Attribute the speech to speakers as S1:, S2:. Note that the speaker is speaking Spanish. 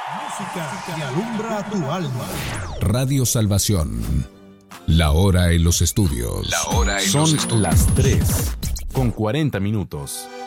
S1: Música que alumbra tu alma.
S2: Radio Salvación. La hora en los estudios.
S3: Son las 3:40 minutos.